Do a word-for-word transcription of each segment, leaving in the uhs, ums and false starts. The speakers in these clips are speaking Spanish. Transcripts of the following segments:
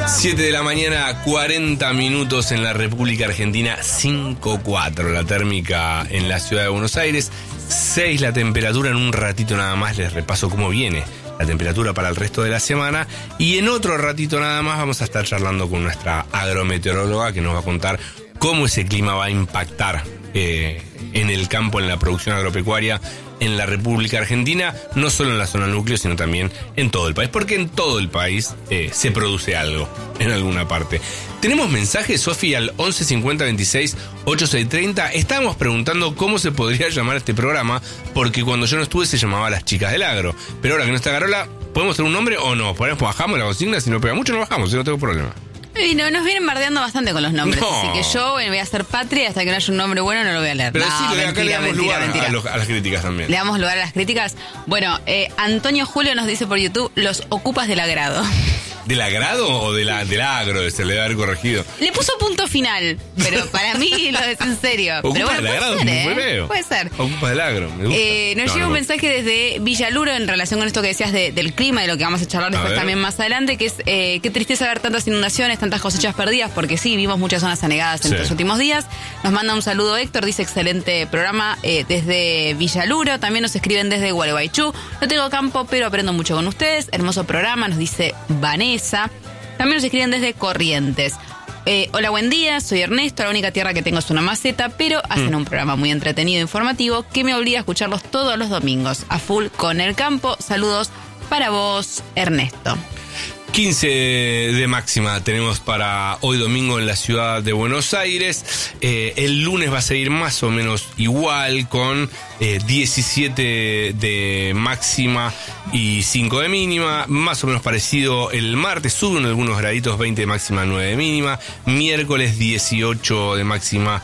siete de la mañana, cuarenta minutos en la República Argentina, cinco cuatro la térmica en la ciudad de Buenos Aires, seis la temperatura. En un ratito nada más les repaso cómo viene la temperatura para el resto de la semana, y en otro ratito nada más vamos a estar charlando con nuestra agrometeoróloga que nos va a contar cómo ese clima va a impactar eh, en el campo, en la producción agropecuaria en la República Argentina, no solo en la zona núcleo, sino también en todo el país, porque en todo el país eh, se produce algo, en alguna parte. Tenemos mensajes, Sofi, al once cincuenta veintiséis ochenta y seis treinta. Estábamos preguntando cómo se podría llamar este programa, porque cuando yo no estuve se llamaba Las Chicas del Agro. Pero ahora que no está Carola, ¿podemos tener un nombre o no? Bajamos la consigna, si no pega mucho no bajamos, si no tengo problema. Y no, nos vienen bardeando bastante con los nombres, no. Así que yo bueno, voy a ser patria hasta que no haya un nombre bueno, no lo voy a leer. Pero no, sí, mentira, acá le damos mentira, lugar mentira. A, los, a las críticas también. Le damos lugar a las críticas. Bueno, eh, Antonio Julio nos dice por YouTube, los ocupas del agrado. ¿Del agrado o de la, del agro? Se le debe haber corregido. Le puso punto final, pero para mí lo es en serio. Ocupa pero bueno, del agrado, puede ser, muy ¿eh? feo. Puede ser. Ocupa del agro, me gusta. Eh, nos no, llega no, un no. mensaje desde Villaluro en relación con esto que decías de, del clima y lo que vamos a charlar después ver. también más adelante, que es eh, qué tristeza ver tantas inundaciones, tantas cosechas perdidas, porque sí, vimos muchas zonas anegadas en Sí. los últimos días. Nos manda un saludo Héctor, dice excelente programa eh, desde Villaluro. También nos escriben desde Gualeguaychú. No tengo campo, pero aprendo mucho con ustedes. Hermoso programa, nos dice Vanessa. También nos escriben desde Corrientes. Eh, hola, buen día, soy Ernesto, la única tierra que tengo es una maceta, pero hacen un programa muy entretenido e informativo que me obliga a escucharlos todos los domingos, a full con el campo. Saludos para vos, Ernesto. quince de máxima tenemos para hoy domingo en la ciudad de Buenos Aires. Eh, el lunes va a seguir más o menos igual, con eh, diecisiete de máxima y cinco de mínima. Más o menos parecido el martes, suben algunos graditos, veinte de máxima, nueve de mínima. Miércoles dieciocho de máxima,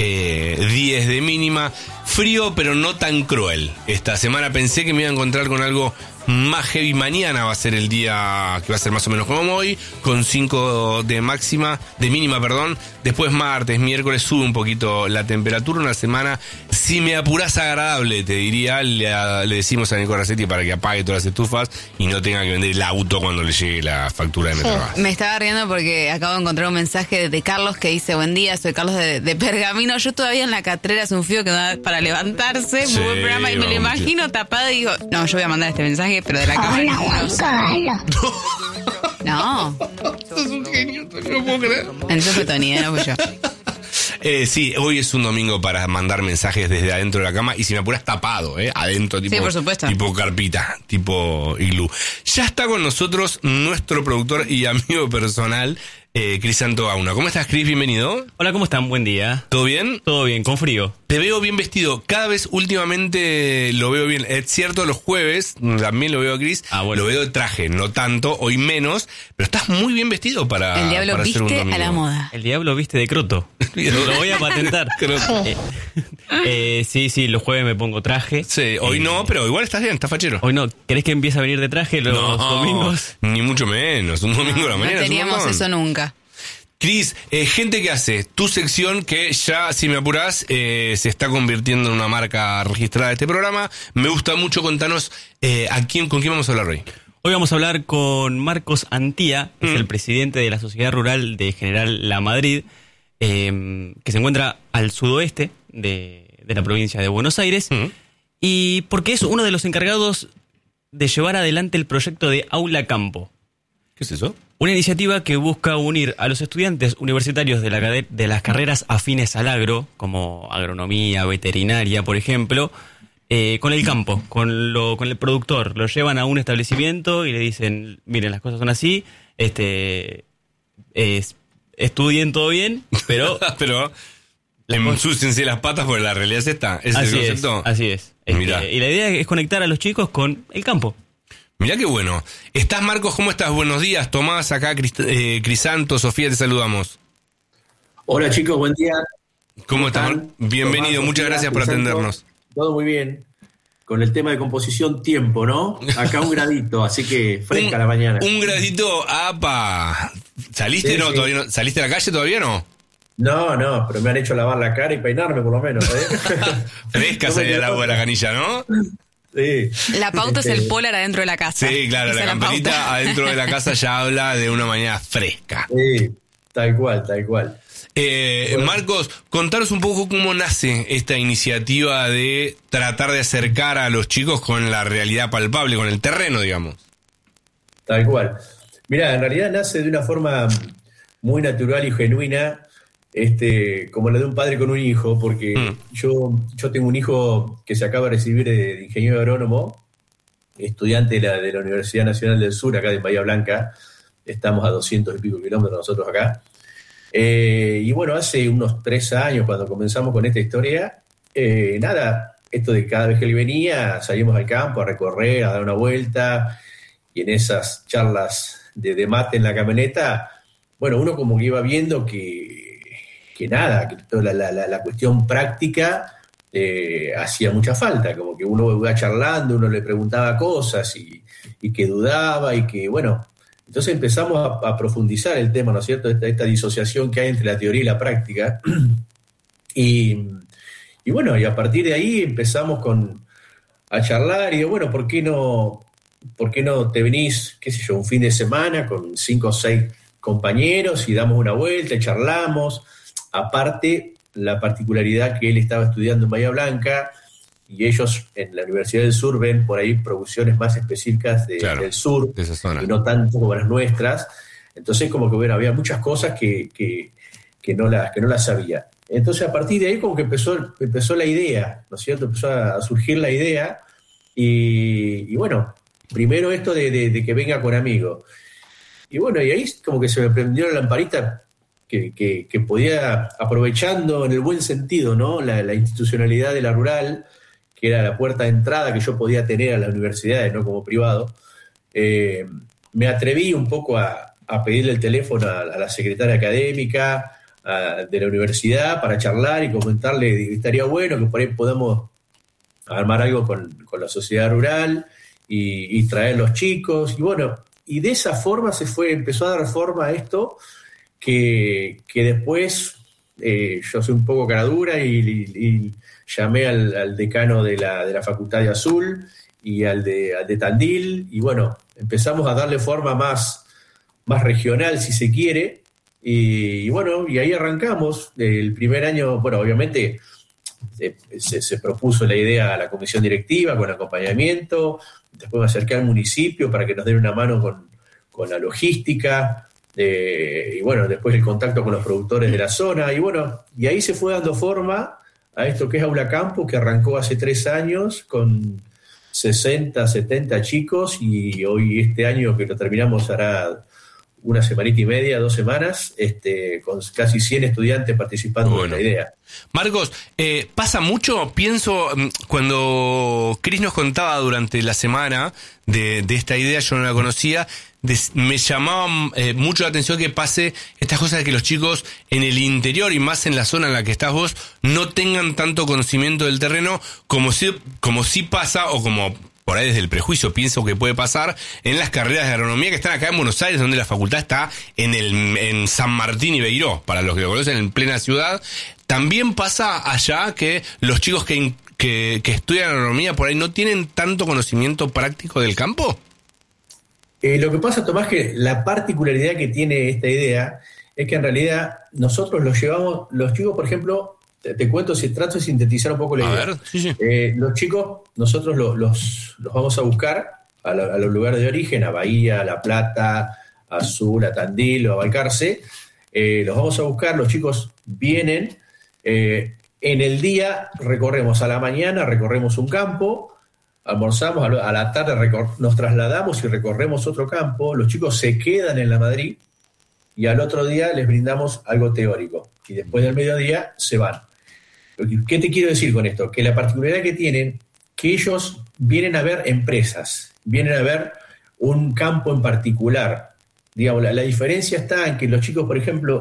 eh, diez de mínima. Frío, pero no tan cruel. Esta semana pensé que me iba a encontrar con algo más heavy. Mañana va a ser el día que va a ser más o menos como hoy, con cinco de máxima, de mínima, perdón. Después martes, miércoles sube un poquito la temperatura. Una semana, si me apurás, agradable, te diría. Le, le decimos a Nico Racetti para que apague todas las estufas y no tenga que vender el auto cuando le llegue la factura de Metrogas. Me estaba riendo porque acabo de encontrar un mensaje de Carlos que dice: buen día, soy Carlos de, de Pergamino. Yo todavía en la catrera, es un frío que me da para levantarse. Sí, muy buen programa. Y me lo vamos, imagino tapado y digo, no, yo voy a mandar este mensaje, pero de la cámara. Hola, Juan Carlos. No, Sos un genio, no lo puedo creer. entonces fue Tony, ¿eh? No fui yo. Eh, sí, hoy es un domingo para mandar mensajes desde adentro de la cama, y si me apuras, tapado, ¿eh? Adentro, tipo, Sí, por supuesto. tipo carpita, tipo iglú. Ya está con nosotros nuestro productor y amigo personal, eh, Crisanto Auna. ¿Cómo estás, Cris? Bienvenido. Hola, ¿cómo están? Buen día. ¿Todo bien? Todo bien, con frío. Te veo bien vestido. Cada vez últimamente lo veo bien. Es cierto, los jueves también lo veo a Cris. Ah, bueno. Lo veo de traje, no tanto, hoy menos, pero estás muy bien vestido para, El diablo para hacer un viste domingo. a la moda. El diablo viste de croto. Lo, lo voy a patentar. Croto. Eh, eh, sí, sí, los jueves me pongo traje. Sí, hoy Eh, no, pero igual estás bien, estás fachero. Hoy no. ¿Querés que empiece a venir de traje los domingos? Ni mucho menos, un domingo a la No mañana. es un teníamos montón. eso nunca. Cris, eh, gente que hace tu sección, que ya, si me apurás, eh, se está convirtiendo en una marca registrada de este programa. Me gusta mucho. Contanos eh, a quién, con quién vamos a hablar hoy. Hoy vamos a hablar con Marcos Antía, que Mm. es el presidente de la Sociedad Rural de General La Madrid, eh, que se encuentra al sudoeste de, de la provincia de Buenos Aires, Mm. y porque es uno de los encargados de llevar adelante el proyecto de Aula Campo. ¿Qué es eso? Una iniciativa que busca unir a los estudiantes universitarios de, la, de las carreras afines al agro, como agronomía, veterinaria, por ejemplo, eh, con el campo, con, lo, con el productor. Lo llevan a un establecimiento y le dicen, miren, las cosas son así, este, es, estudien todo bien, pero... pero ensúciense las patas porque la realidad es esta. ¿Es así el es, concepto? así es. Este, Mirá. y la idea es conectar a los chicos con el campo. Mirá qué bueno. ¿Estás, Marcos? ¿Cómo estás? Buenos días. Tomás, acá, Crist- eh, Crisanto, Sofía, te saludamos. Hola chicos, buen día. ¿Cómo estás? están? Bienvenido, Tomás, muchas Sofía, gracias por Crisanto. atendernos. Todo muy bien. Con el tema de composición, tiempo, ¿no? Acá un gradito, así que fresca un, la mañana. Un gradito, apa. ¿Saliste? Sí, no, sí. todavía no. ¿Saliste a la calle todavía no? No, no, pero me han hecho lavar la cara y peinarme por lo menos, ¿eh? Fresca No me salía el quedó agua de la otra. canilla, ¿no? Sí. La pauta Este, es el polar adentro de la casa. Sí, claro, Esa la es camperita pauta. adentro de la casa ya habla de una mañana fresca. Sí, tal cual, tal cual. Eh, Bueno. Marcos, contaros un poco cómo nace esta iniciativa de tratar de acercar a los chicos con la realidad palpable, con el terreno, digamos. Tal cual. Mirá, en realidad nace de una forma muy natural y genuina, este, como la de un padre con un hijo, porque Mm. yo, yo tengo un hijo que se acaba de recibir de, de ingeniero agrónomo, estudiante de la, de la Universidad Nacional del Sur, acá de Bahía Blanca. Estamos a doscientos y pico kilómetros nosotros acá. Eh, y bueno, hace unos tres años, cuando comenzamos con esta historia, eh, nada, esto de cada vez que él venía, salíamos al campo a recorrer, a dar una vuelta, y en esas charlas de, de mate en la camioneta, bueno, uno como que iba viendo que, que nada, que toda la, la, la cuestión práctica eh, hacía mucha falta, como que uno iba charlando, uno le preguntaba cosas y, y que dudaba y que, bueno, entonces empezamos a, a profundizar el tema, ¿no es cierto?, esta, esta disociación que hay entre la teoría y la práctica. Y, y bueno, y a partir de ahí empezamos con, a charlar y digo, bueno, ¿por qué no, por qué no te venís, qué sé yo, un fin de semana con cinco o seis compañeros y damos una vuelta y charlamos? Aparte, la particularidad que él estaba estudiando en Bahía Blanca y ellos en la Universidad del Sur ven por ahí producciones más específicas de, Claro, del sur de esa zona. y no tanto como las nuestras. Entonces, como que bueno, había muchas cosas que, que, que, no, las, que no las sabía. Entonces, a partir de ahí, como que empezó, empezó la idea, ¿no es cierto? Empezó a, a surgir la idea. Y, y bueno, primero esto de, de, de que venga con amigos. Y bueno, y ahí como que se me prendió la lamparita que, que, que podía, aprovechando en el buen sentido, ¿no?, la, la institucionalidad de la rural, que era la puerta de entrada que yo podía tener a las universidades, no como privado, eh, me atreví un poco a, a pedirle el teléfono a, a la secretaria académica a, de la universidad para charlar y comentarle que estaría bueno que por ahí podamos armar algo con, con la sociedad rural y, y traer los chicos. Y bueno, y de esa forma se fue, empezó a dar forma a esto que, que después eh, yo soy un poco cara dura y, y, y llamé al, al decano de la, de la Facultad de Azul y al de, al de Tandil, y bueno, empezamos a darle forma más, más regional, si se quiere, y, y bueno, y ahí arrancamos. El primer año, bueno, obviamente eh, se, se propuso la idea a la comisión directiva con acompañamiento, después me acerqué al municipio para que nos den una mano con, con la logística, eh, y bueno, después el contacto con los productores de la zona, y bueno, y ahí se fue dando forma a esto que es Aula Campo, que arrancó hace tres años con sesenta, setenta chicos, y hoy este año que lo terminamos hará una semanita y media, dos semanas, este, con casi cien estudiantes participando Bueno. en la idea. Marcos, eh, pasa mucho, pienso, mm, cuando Cris nos contaba durante la semana de, de esta idea, yo no la conocía, des- me llamaba eh, mucho la atención que pase estas cosas de que los chicos en el interior y más en la zona en la que estás vos no tengan tanto conocimiento del terreno como si, como si pasa o como por ahí desde el prejuicio pienso que puede pasar en las carreras de agronomía que están acá en Buenos Aires, donde la facultad está en el en San Martín y Beiró, para los que lo conocen, en plena ciudad. También pasa allá que los chicos que, que, que estudian agronomía por ahí no tienen tanto conocimiento práctico del campo. Eh, lo que pasa, Tomás, que la particularidad que tiene esta idea es que en realidad nosotros los llevamos, los chicos, por ejemplo, te, te cuento, si trato de sintetizar un poco la A idea. ver, sí, sí. Eh, los chicos, nosotros los, los, los vamos a buscar a, la, a los lugares de origen, a Bahía, a La Plata, a Azul, a Tandil o a Balcarce. Eh, los vamos a buscar, los chicos vienen, eh, en el día recorremos, a la mañana recorremos un campo, almorzamos, a, lo, a la tarde recor- nos trasladamos y recorremos otro campo, los chicos se quedan en la Madrid y al otro día les brindamos algo teórico y después del mediodía se van. ¿Qué te quiero decir con esto? Que la particularidad que tienen, que ellos vienen a ver empresas, vienen a ver un campo en particular. Digamos, la, la diferencia está en que los chicos, por ejemplo,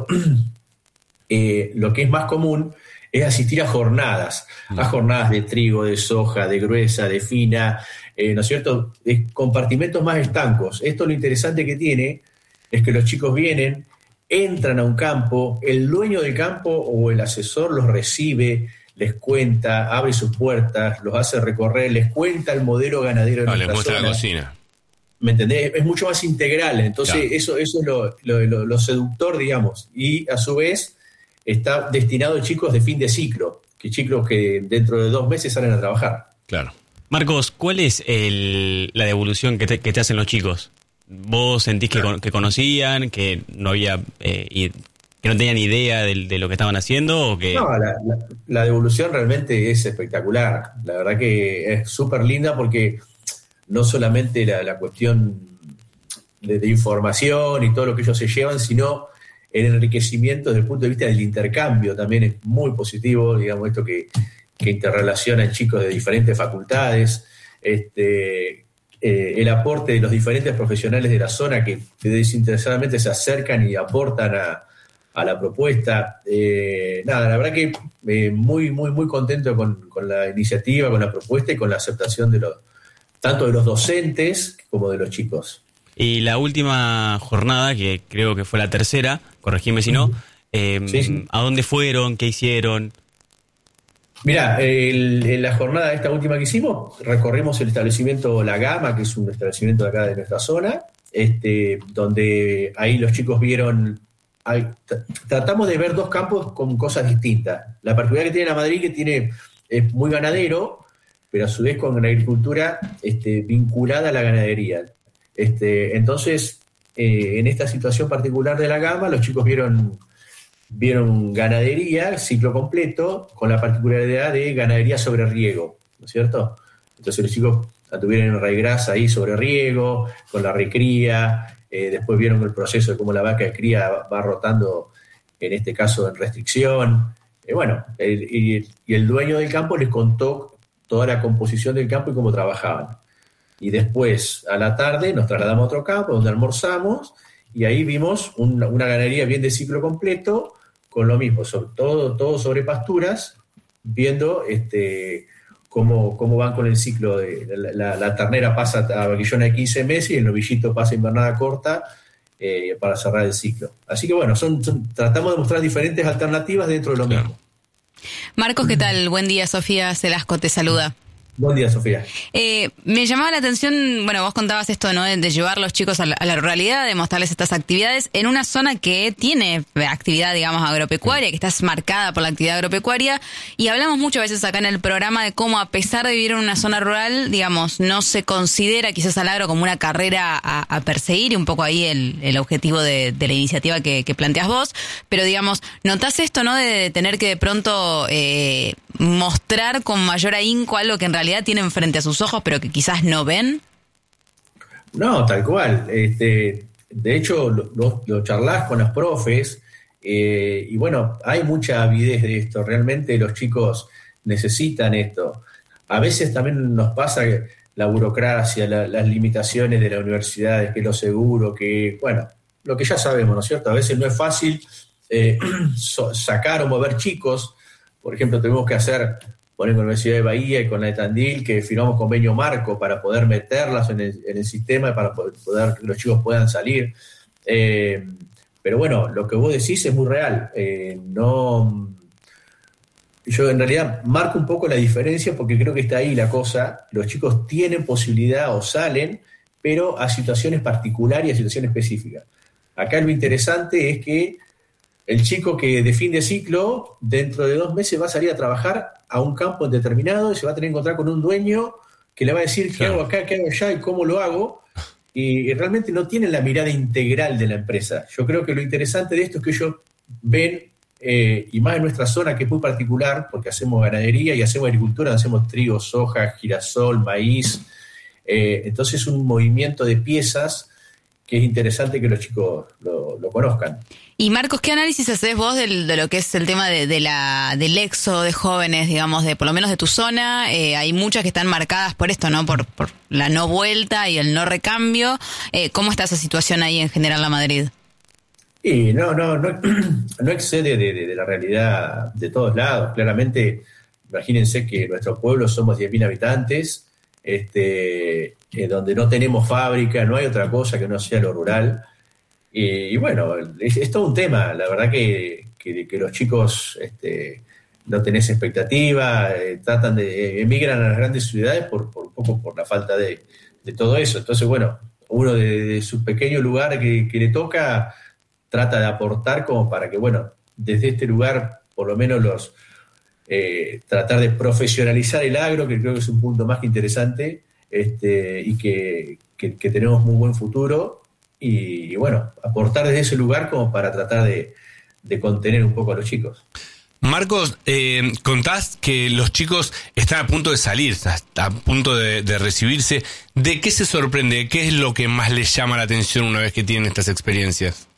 eh, lo que es más común es asistir a jornadas, a jornadas de trigo, de soja, de gruesa, de fina, eh, ¿no es cierto?, de compartimentos más estancos. Esto lo interesante que tiene es que los chicos vienen, entran a un campo, el dueño del campo o el asesor los recibe, les cuenta, abre sus puertas, los hace recorrer, les cuenta el modelo ganadero de no, nuestra les muestra zona. la cocina. ¿Me entendés? Es mucho más integral, entonces claro. eso, eso es lo, lo, lo, lo seductor, digamos, y a su vez está destinado a chicos de fin de ciclo, que chicos que dentro de dos meses salen a trabajar. Claro. Marcos, ¿cuál es el, la devolución que te, que te hacen los chicos? ¿Vos sentís que, con, que conocían, que no había eh, y, que no tenían idea de, de lo que estaban haciendo? O que... No, la, la, la devolución realmente es espectacular. La verdad que es súper linda porque no solamente la, la cuestión de, de información y todo lo que ellos se llevan, sino el enriquecimiento desde el punto de vista del intercambio también es muy positivo, digamos, esto que, que interrelacionan chicos de diferentes facultades, este, eh, el aporte de los diferentes profesionales de la zona que desinteresadamente se acercan y aportan a, a la propuesta. Eh, nada, la verdad que eh, muy, muy, muy contento con, con la iniciativa, con la propuesta y con la aceptación de los, tanto de los docentes como de los chicos. Y la última jornada, que creo que fue la tercera, corregime si no, eh, sí, sí. ¿a dónde fueron? ¿Qué hicieron? Mirá, el, en la jornada esta última que hicimos, recorrimos el establecimiento La Gama, que es un establecimiento de acá de nuestra zona, este, donde ahí los chicos vieron, hay, tratamos de ver dos campos con cosas distintas. La particularidad que tiene la Madrid, que tiene, es muy ganadero, pero a su vez con una agricultura este, vinculada a la ganadería. Este, entonces, eh, en esta situación particular de La Gama, los chicos vieron... vieron ganadería, ciclo completo, con la particularidad de ganadería sobre riego, ¿no es cierto? Entonces los chicos tuvieron en Raigrasa ahí sobre riego, con la recría, eh, después vieron el proceso de cómo la vaca de cría va, va rotando, en este caso en restricción. Eh, bueno, el, y, y el dueño del campo les contó toda la composición del campo y cómo trabajaban. Y después, a la tarde, nos trasladamos a otro campo donde almorzamos, y ahí vimos una, una ganadería bien de ciclo completo, con lo mismo, sobre todo, todo sobre pasturas, viendo este, cómo, cómo van con el ciclo. De, la, la, la ternera pasa a vaquillona de quince meses y el novillito pasa a invernada corta eh, para cerrar el ciclo. Así que bueno, son, son, tratamos de mostrar diferentes alternativas dentro de lo claro. mismo. Marcos, ¿qué tal? Buen día, Sofía Celasco te saluda. Buen día, Sofía. Eh, me llamaba la atención, bueno, vos contabas esto, ¿no? De, de llevar a los chicos a la, a la ruralidad, de mostrarles estas actividades en una zona que tiene actividad, digamos, agropecuaria, que está marcada por la actividad agropecuaria, y hablamos muchas veces acá en el programa de cómo, a pesar de vivir en una zona rural, digamos, no se considera quizás al agro como una carrera a, a perseguir, y un poco ahí el, el objetivo de, de la iniciativa que, que planteas vos, pero digamos, ¿notás esto, no? De, de tener que de pronto eh, mostrar con mayor ahínco algo que en realidad tienen frente a sus ojos, pero que quizás no ven? No, tal cual. Este, de hecho, lo, lo, lo charlás con los profes eh, y bueno, hay mucha avidez de esto. Realmente los chicos necesitan esto. A veces también nos pasa que la burocracia, la, las limitaciones de las universidades, que lo seguro, que, bueno, lo que ya sabemos, ¿no es cierto? A veces no es fácil eh, so, sacar o mover chicos. Por ejemplo, tenemos que hacer... poner con la Universidad de Bahía y con la de Tandil, que firmamos convenio marco para poder meterlas en el, en el sistema, para poder, poder que los chicos puedan salir. Eh, pero bueno, lo que vos decís es muy real. Eh, no, yo en realidad marco un poco la diferencia porque creo que está ahí la cosa. Los chicos tienen posibilidad o salen, pero a situaciones particulares y a situaciones específicas. Acá lo interesante es que el chico que de fin de ciclo, dentro de dos meses va a salir a trabajar a un campo determinado y se va a tener que encontrar con un dueño que le va a decir qué hago acá, qué hago allá y cómo lo hago. Y, y realmente no tienen la mirada integral de la empresa. Yo creo que lo interesante de esto es que ellos ven, eh, y más en nuestra zona que es muy particular, porque hacemos ganadería y hacemos agricultura, hacemos trigo, soja, girasol, maíz. Eh, entonces es un movimiento de piezas que es interesante que los chicos lo, lo conozcan. Y Marcos, ¿qué análisis haces vos del, de lo que es el tema de, de la, del éxodo de jóvenes, digamos, de por lo menos de tu zona? Eh, hay muchas que están marcadas por esto, ¿no? Por, por la no vuelta y el no recambio. Eh, ¿Cómo está esa situación ahí en general en Madrid? Y no, no, no, no excede de, de, de la realidad de todos lados. Claramente, imagínense que en nuestro pueblo somos diez mil habitantes, este, eh, donde no tenemos fábrica, no hay otra cosa que no sea lo rural. Y, y bueno, es, es todo un tema. La verdad que, que, que los chicos este, no tenés expectativa, eh, tratan de, emigran a las grandes ciudades por, por un poco por la falta de, de todo eso. Entonces, bueno, uno de, de su pequeño lugar que, que le toca trata de aportar como para que, bueno, desde este lugar, por lo menos los eh, tratar de profesionalizar el agro, que creo que es un punto más que interesante, este, y que, que, que tenemos muy buen futuro, y, y bueno, aportar desde ese lugar como para tratar de, de contener un poco a los chicos. Marcos, eh, contás que los chicos están a punto de salir, a punto de, de recibirse. ¿De qué se sorprende? ¿Qué es lo que más les llama la atención una vez que tienen estas experiencias?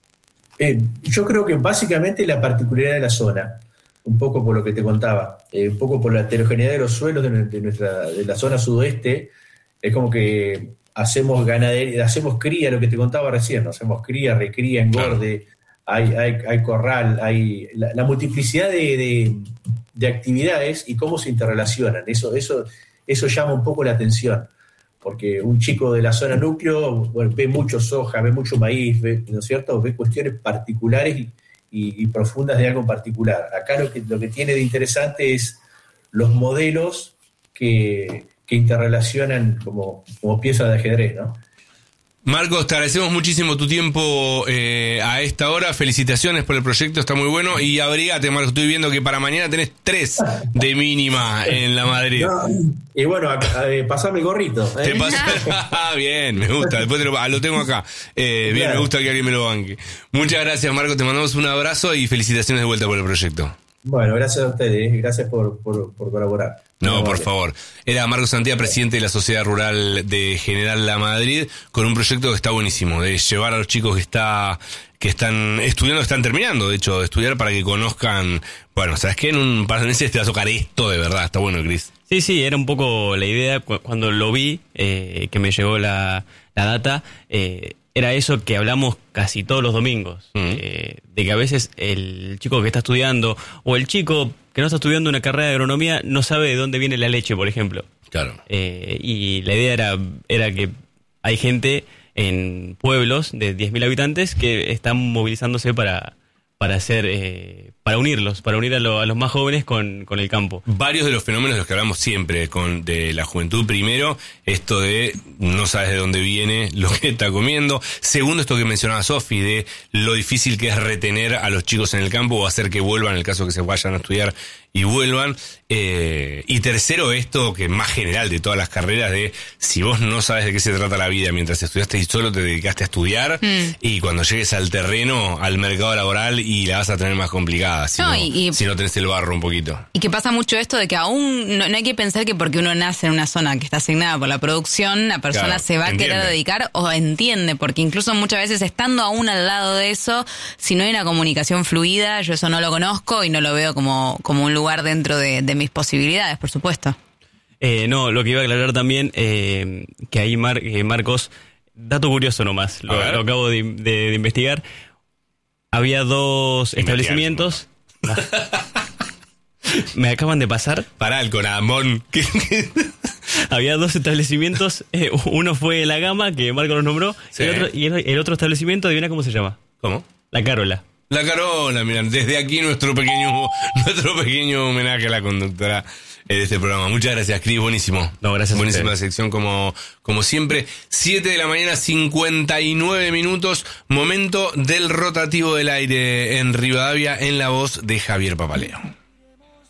Eh, yo creo que básicamente la particularidad de la zona, un poco por lo que te contaba, eh, un poco por la heterogeneidad de los suelos de, de, nuestra, de la zona sudoeste. Es como que hacemos ganadería, hacemos cría, lo que te contaba recién, ¿no? Hacemos cría, recría, engorde. Claro. Hay, hay, hay corral, hay la, la multiplicidad de, de, de actividades y cómo se interrelacionan. Eso, eso, eso llama un poco la atención, porque un chico de la zona núcleo, bueno, ve mucho soja, ve mucho maíz, ve, ¿no es cierto? Ve cuestiones particulares y, y, y profundas de algo en particular. Acá lo que, lo que tiene de interesante es los modelos que, que interrelacionan como, como piezas de ajedrez, ¿no? Marcos, te agradecemos muchísimo tu tiempo eh, a esta hora. Felicitaciones por el proyecto, está muy bueno. Y abrigate, Marcos, estoy viendo que para mañana tenés tres de mínima en la Madrid. No, y bueno, a, a, pasame el gorrito. ¿eh? Te paso... Bien, me gusta. Después te lo, lo tengo acá. Eh, bien, claro. Me gusta que alguien me lo banque. Muchas gracias, Marcos. Te mandamos un abrazo y felicitaciones de vuelta por el proyecto. Bueno, gracias a ustedes. Gracias por, por, por colaborar. No, por favor. Era Marcos Santía, presidente de la Sociedad Rural de General La Madrid, con un proyecto que está buenísimo, de llevar a los chicos que está que están estudiando, están terminando, de hecho, de estudiar para que conozcan, bueno, ¿sabes qué? En un par de meses te va a tocar esto de verdad, está bueno, Cris. Sí, sí, era un poco la idea, cuando lo vi, eh, que me llegó la, la data, eh, era eso que hablamos casi todos los domingos, mm. eh, de que a veces el chico que está estudiando, o el chico que no está estudiando una carrera de agronomía, no sabe de dónde viene la leche, por ejemplo. Claro. Eh, y la idea era, era que hay gente en pueblos de diez mil habitantes que están movilizándose para, para hacer, eh, para unirlos, para unir a, lo, a los más jóvenes con, con el campo. Varios de los fenómenos de los que hablamos siempre, con de la juventud, primero, esto de no sabes de dónde viene lo que está comiendo. Segundo, esto que mencionaba Sofi, de lo difícil que es retener a los chicos en el campo o hacer que vuelvan en el caso que se vayan a estudiar y vuelvan. Eh, y tercero, esto que más general de todas las carreras, de si vos no sabes de qué se trata la vida mientras estudiaste y solo te dedicaste a estudiar, mm. y cuando llegues al terreno, al mercado laboral, y la vas a tener más complicada si no, no, y, si no tenés el barro un poquito. Y que pasa mucho esto de que aún no, no hay que pensar que porque uno nace en una zona que está asignada por la producción, la persona claro, se va a entiende. querer dedicar o entiende, porque incluso muchas veces estando aún al lado de eso, si no hay una comunicación fluida, yo eso no lo conozco y no lo veo como, como un lugar dentro de, de mis posibilidades, por supuesto. Eh, no, lo que iba a aclarar también, eh, que ahí Mar, eh, Marcos, dato curioso nomás, lo, lo acabo de, de, de investigar, había dos establecimientos, me acaban de pasar. Pará, el Conamón. Había dos establecimientos, eh, uno fue La Gama, que Marco nos nombró, sí. el otro, y el, el otro establecimiento, adivina cómo se llama. ¿Cómo? La Carola. La Carola, mirá, desde aquí nuestro pequeño nuestro pequeño homenaje a la conductora de este programa. Muchas gracias, Cris, buenísimo. No, gracias. Buenísima sección como, como siempre. siete de la mañana, cincuenta y nueve minutos, momento del rotativo del aire en Rivadavia, en la voz de Javier Papaleo.